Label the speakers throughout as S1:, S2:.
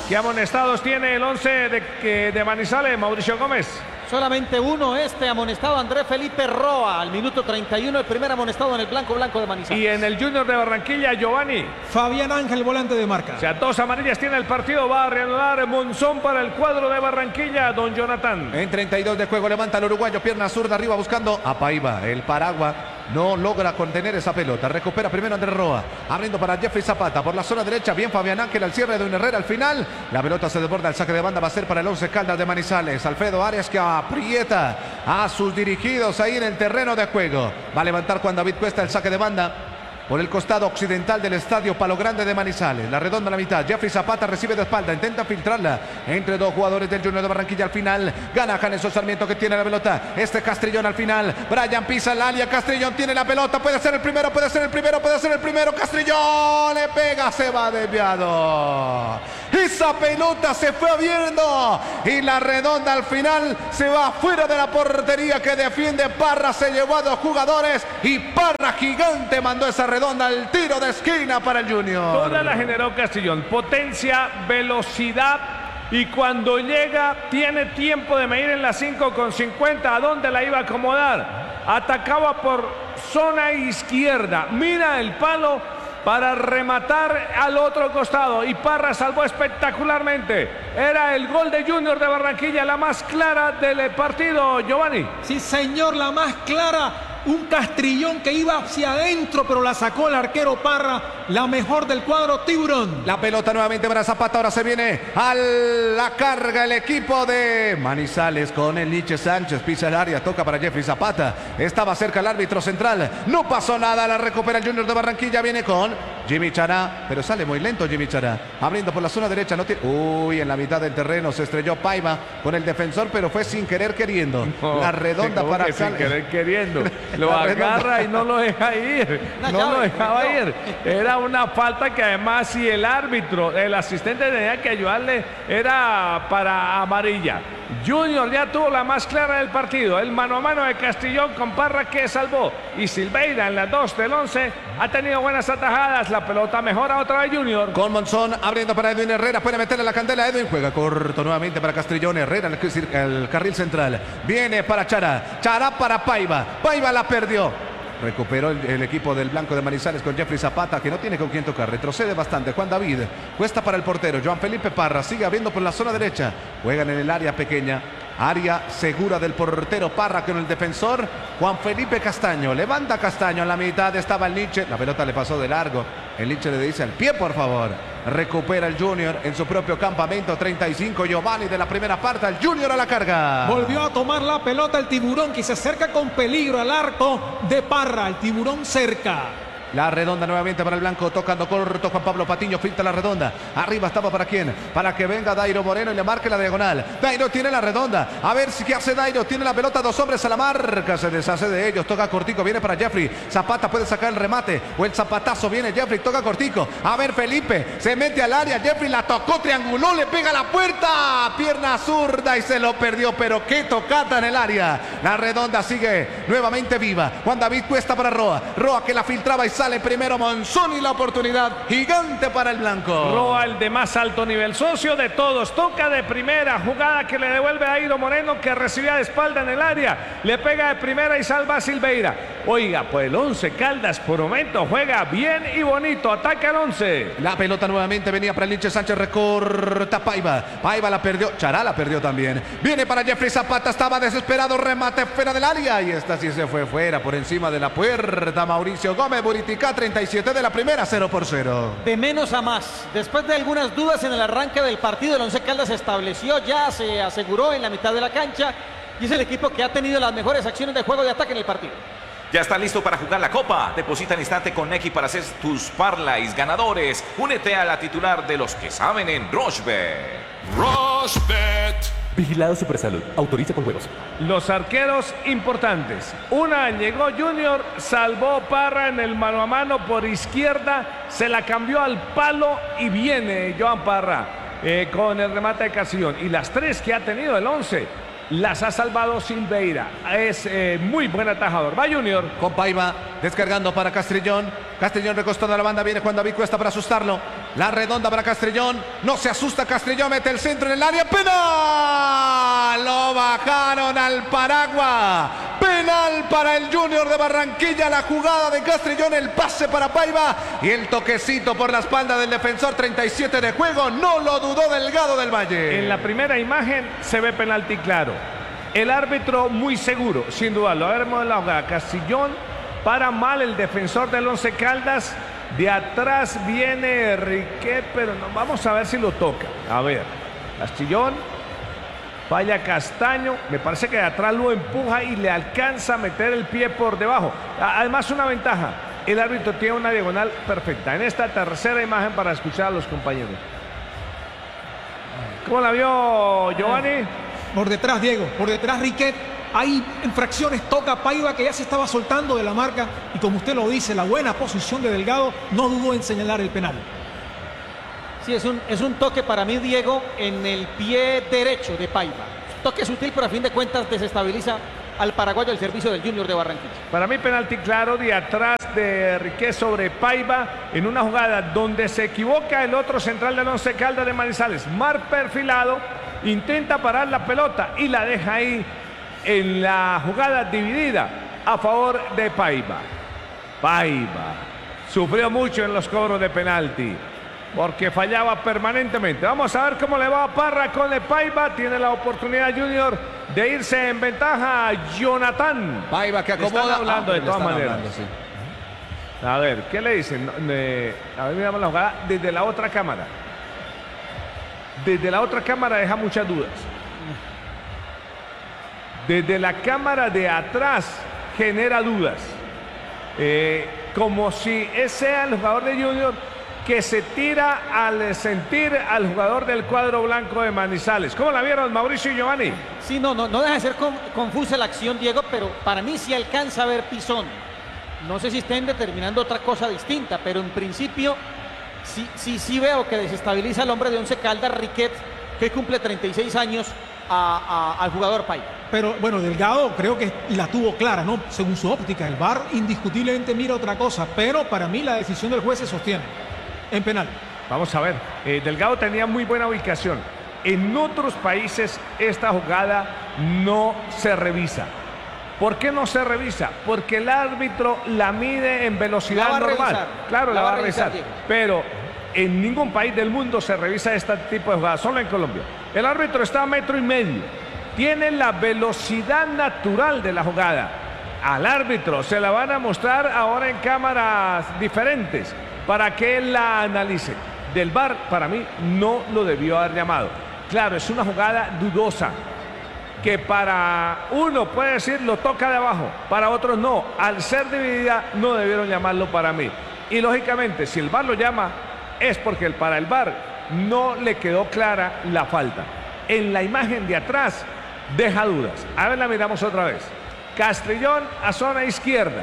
S1: ¿Qué amonestados tiene el 11 de Manizales, Mauricio Gómez?
S2: Solamente uno, amonestado, Andrés Felipe Roa, al minuto 31, el primer amonestado en el blanco de Manizales.
S1: Y en el Junior de Barranquilla, Giovanni.
S3: Fabián Ángel, volante de marca.
S1: O sea, 2 amarillas tiene el partido, va a reanudar Monzón para el cuadro de Barranquilla, don Jonathan.
S4: En 32 de juego levanta el uruguayo, pierna zurda arriba buscando a Paiva, el Paragua. No logra contener esa pelota. Recupera primero Andrés Roa. Abriendo para Jeffrey Zapata. Por la zona derecha. Bien Fabián Ángel al cierre de un Herrera al final. La pelota se desborda. El saque de banda va a ser para el 11 Caldas de Manizales. Alfredo Arias que aprieta a sus dirigidos ahí en el terreno de juego. Va a levantar Juan David Cuesta el saque de banda. Por el costado occidental del estadio Palo Grande de Manizales. La redonda a la mitad. Jeffrey Zapata recibe de espalda. Intenta filtrarla entre dos jugadores del Junior de Barranquilla al final. Gana Janeson Sarmiento que tiene la pelota. Castrillón al final. Brian pisa el área. Castrillón tiene la pelota. Puede ser el primero. Castrillón le pega. Se va desviado. Esa pelota se fue abriendo. Y la redonda al final se va fuera de la portería que defiende Parra. Se llevó a 2 jugadores. Y Parra gigante mandó esa redonda al tiro de esquina para el Junior.
S1: Toda la generó Castrillón, potencia, velocidad y cuando llega tiene tiempo de medir en la 5,50 a dónde la iba a acomodar. Atacaba por zona izquierda, mira el palo para rematar al otro costado y Parra salvó espectacularmente. Era el gol de Junior de Barranquilla, la más clara del partido, Giovanni.
S3: Sí, señor, la más clara. Un Castrillón que iba hacia adentro, pero la sacó el arquero Parra. La mejor del cuadro Tiburón.
S4: La pelota nuevamente para Zapata. Ahora se viene a la carga el equipo de Manizales con el Nietzsche Sánchez. Pisa el área, toca para Jeffrey Zapata. Estaba cerca el árbitro central. No pasó nada, la recupera el Junior de Barranquilla. Viene con Jimmy Chará, pero sale muy lento Jimmy Chará. Abriendo por la zona derecha. No tiene... Uy, en la mitad del terreno se estrelló Paiva con el defensor, pero fue sin querer queriendo.
S1: No,
S4: la redonda para
S1: sin querer queriendo. Lo agarra y no lo deja ir. No lo dejaba ir. Era una falta que además si el árbitro, el asistente tenía que ayudarle, era para amarilla. Junior ya tuvo la más clara del partido. El mano a mano de Castrillón con Parra que salvó. Y Silveira en las 2 del 11 ha tenido buenas atajadas. La pelota mejora otra vez Junior.
S4: Con Monzón abriendo para Edwin Herrera. Puede meterle la candela. Edwin juega corto nuevamente para Castrillón. Herrera el carril central. Viene para Chará. Chará para Paiva. Paiva la perdió. Recuperó el equipo del blanco de Manizales con Jeffrey Zapata que no tiene con quién tocar. Retrocede bastante. Juan David. Cuesta para el portero. Joan Felipe Parra sigue abriendo por la zona derecha. Juegan en el área pequeña. Área segura del portero Parra con el defensor Juan Felipe Castaño. Levanta Castaño en la mitad. Estaba el Nietzsche. La pelota le pasó de largo. El Nietzsche le dice al pie, por favor. Recupera el Junior en su propio campamento. 35 Giovanni de la primera parte. El Junior a la carga.
S3: Volvió a tomar la pelota el Tiburón que se acerca con peligro al arco de Parra. El Tiburón cerca.
S4: La redonda nuevamente para el blanco, tocando corto Juan Pablo Patiño, filtra la redonda. Arriba estaba para quién, para que venga Dairo Moreno y le marque la diagonal. Dairo tiene la redonda, a ver si qué hace Dairo, tiene la pelota, 2 hombres a la marca, se deshace de ellos, toca cortico, viene para Jeffrey. Zapata puede sacar el remate o el zapatazo, viene Jeffrey, toca cortico. A ver Felipe, se mete al área, Jeffrey la tocó, trianguló, le pega a la puerta, pierna zurda y se lo perdió, pero qué tocata en el área. La redonda sigue nuevamente viva. Juan David Cuesta para Roa, Roa que la filtraba y sale primero Monzón y la oportunidad gigante para el blanco.
S1: Roa, el de más alto nivel, socio de todos, toca de primera, jugada que le devuelve a Dairo Moreno que recibía de espalda en el área, le pega de primera y salva a Silveira. Oiga, pues el 11 Caldas por momento juega bien y bonito, ataca el 11.
S4: La pelota nuevamente venía para el Nietzsche Sánchez, recorta Paiva, Paiva la perdió, Chará la perdió también. Viene para Jeffrey Zapata, estaba desesperado, remate fuera del área y esta sí se fue fuera por encima de la puerta. Mauricio Gómez, Buriticá, 37 de la primera, 0-0.
S2: De menos a más. Después de algunas dudas en el arranque del partido, el 11 Caldas se estableció, ya se aseguró en la mitad de la cancha y es el equipo que ha tenido las mejores acciones de juego de ataque en el partido.
S5: Ya está listo para jugar la Copa. Deposita en instante con Nequi para hacer tus parlays ganadores. Únete a la titular de los que saben en Rochebet.
S6: Vigilado Supersalud. Autoriza con juegos.
S1: Los arqueros importantes. Una llegó Junior, salvó Parra en el mano a mano por izquierda, se la cambió al palo y viene Joan Parra con el remate de Castrillón. Y las 3 que ha tenido el 11 las ha salvado Silveira. Es muy buen atajador. Va Junior.
S4: Con Paiva descargando para Castrillón. Castrillón recostando a la banda. Viene Juan David Cuesta para asustarlo. La redonda para Castrillón. No se asusta Castrillón. Mete el centro en el área. ¡Penal! Lo bajaron al Paragua. Penal para el Junior de Barranquilla. La jugada de Castrillón. El pase para Paiva. Y el toquecito por la espalda del defensor. 37 de juego. No lo dudó Delgado del Valle.
S1: En la primera imagen se ve penalti claro. El árbitro muy seguro, sin dudarlo. A ver, la jugada. Castrillón para mal el defensor del Once Caldas. De atrás viene Riquet, pero no, vamos a ver si lo toca. A ver, Castrillón, falla Castaño, me parece que de atrás lo empuja y le alcanza a meter el pie por debajo. Además, una ventaja, el árbitro tiene una diagonal perfecta. En esta tercera imagen para escuchar a los compañeros. ¿Cómo la vio Giovanni?
S3: Por detrás, Diego, por detrás Riquet. Hay infracciones, toca Paiva que ya se estaba soltando de la marca y como usted lo dice, la buena posición de Delgado no dudó en señalar el penal.
S2: Sí, es un toque para mí, Diego, en el pie derecho de Paiva. Toque sutil, pero a fin de cuentas desestabiliza al paraguayo del servicio del Junior de Barranquilla.
S1: Para mí penalti claro de atrás de Riquet sobre Paiva en una jugada donde se equivoca el otro central del Once Caldas de Manizales. Mar perfilado, intenta parar la pelota y la deja ahí en la jugada dividida a favor de Paiva. Paiva sufrió mucho en los cobros de penalti porque fallaba permanentemente. Vamos a ver cómo le va a Parra con el Paiva. Tiene la oportunidad Junior de irse en ventaja. Jonathan
S4: Paiva que acomoda.
S1: Están hablando de
S4: Le
S1: todas
S4: están
S1: maneras.
S4: hablando, sí.
S1: A ver, ¿qué le dicen? A ver, miramos la jugada desde la otra cámara. Desde la otra cámara deja muchas dudas. Desde la cámara de atrás genera dudas. Como si ese sea el jugador de Junior que se tira al sentir al jugador del cuadro blanco de Manizales. ¿Cómo la vieron, Mauricio y Giovanni?
S2: Sí, no deja de ser confusa la acción, Diego, pero para mí sí alcanza a ver pisón. No sé si estén determinando otra cosa distinta, pero en principio sí veo que desestabiliza al hombre de Once Caldas, Riquet, que cumple 36 años, al jugador Paiva.
S3: Pero bueno, Delgado creo que la tuvo clara, ¿no? Según su óptica, el VAR indiscutiblemente mira otra cosa, pero para mí la decisión del juez se sostiene en penal.
S1: Vamos a ver, Delgado tenía muy buena ubicación. En otros países esta jugada no se revisa. ¿Por qué no se revisa? Porque el árbitro la mide en velocidad normal.
S2: Revisar.
S1: Claro, la va a revisar.
S2: Diego.
S1: Pero en ningún país del mundo se revisa este tipo de jugadas, solo en Colombia. El árbitro está a 1,5 metros. Tiene la velocidad natural de la jugada. Al árbitro se la van a mostrar ahora en cámaras diferentes para que él la analice. Del VAR, para mí, no lo debió haber llamado. Claro, es una jugada dudosa, que para uno puede decir lo toca de abajo, para otros no. Al ser dividida, no debieron llamarlo para mí. Y lógicamente, si el VAR lo llama, es porque para el VAR no le quedó clara la falta. En la imagen de atrás, deja dudas. A ver, la miramos otra vez. Castrillón a zona izquierda.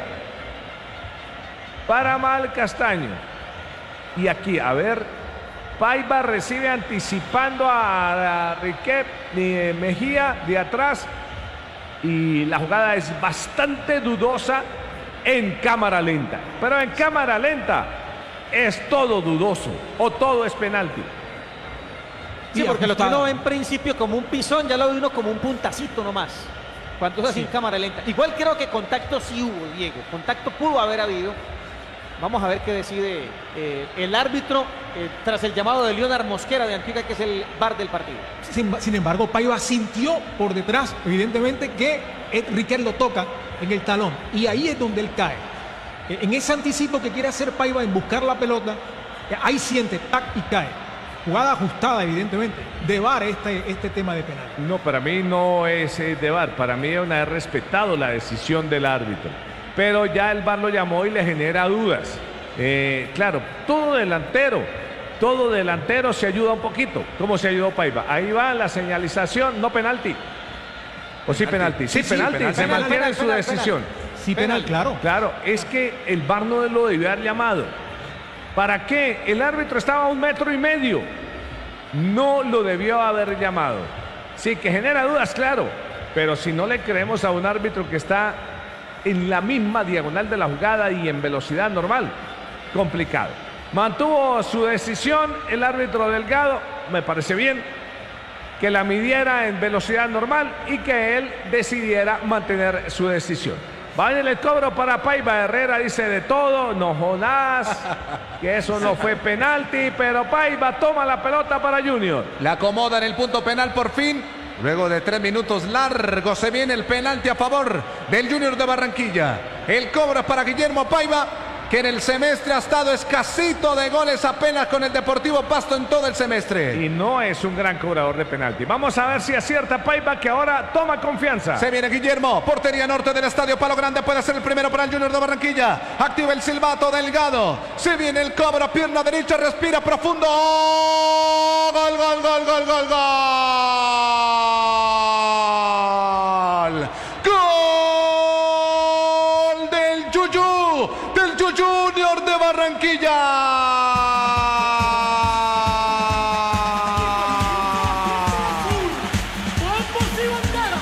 S1: Para mal Castaño. Y aquí, a ver, Paiva recibe anticipando a Riquet Mejía de atrás. Y la jugada es bastante dudosa en cámara lenta. Pero en cámara lenta es todo dudoso o todo es penalti.
S2: Sí, porque lo que uno ve en principio como un pisón, ya lo ve uno como un puntacito nomás. Cuando es así en cámara lenta. Igual creo que contacto sí hubo, Diego. Contacto pudo haber habido. Vamos a ver qué decide el árbitro tras el llamado de Leonard Mosquera de Antigua, que es el VAR del partido.
S3: Sin embargo, Paiva sintió por detrás, evidentemente, que Riquet lo toca en el talón. Y ahí es donde él cae. En ese anticipo que quiere hacer Paiva en buscar la pelota, ahí siente, tac, y cae. Jugada ajustada, evidentemente, de VAR este tema de penal.
S1: No, para mí no es de VAR. Para mí he respetado la decisión del árbitro. Pero ya el VAR lo llamó y le genera dudas. Claro, todo delantero se ayuda un poquito. ¿Cómo se ayudó Paiva? Ahí va la señalización, no penalti. ¿O sí penalti? Sí, penalti.
S4: penalti.
S1: Se mantiene en su decisión.
S3: Sí, penal, claro.
S1: Claro, es que el VAR no lo debió haber llamado. ¿Para qué? El árbitro estaba a 1,5 metros. No lo debió haber llamado. Sí, que genera dudas, claro. Pero si no le creemos a un árbitro que está en la misma diagonal de la jugada y en velocidad normal, complicado. Mantuvo su decisión el árbitro Delgado, me parece bien, que la midiera en velocidad normal y que él decidiera mantener su decisión. Va en el cobro para Paiva. Herrera dice de todo, no jodas, que eso no fue penalti, pero Paiva toma la pelota para Junior.
S4: La acomoda en el punto penal por fin. Luego de 3 minutos largos se viene el penalti a favor del Junior de Barranquilla. El cobro es para Guillermo Paiva, que en el semestre ha estado escasito de goles apenas con el Deportivo Pasto en todo el semestre.
S1: Y no es un gran cobrador de penalti. Vamos a ver si acierta Paiva, que ahora toma confianza.
S4: Se viene Guillermo, portería norte del estadio Palo Grande, puede ser el primero para el Junior de Barranquilla. Activa el silbato Delgado. Se viene el cobro, pierna derecha, respira profundo. Gol, gol, gol, gol, gol, gol.